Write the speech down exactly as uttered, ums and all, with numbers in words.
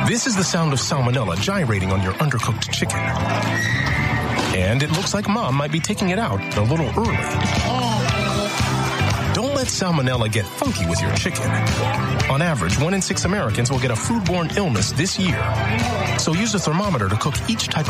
This is the sound of salmonella gyrating on your undercooked chicken. And it looks like Mom might be taking it out a little early. Don't let salmonella get funky with your chicken. On average, one in six Americans will get a foodborne illness this year. So use a thermometer to cook each type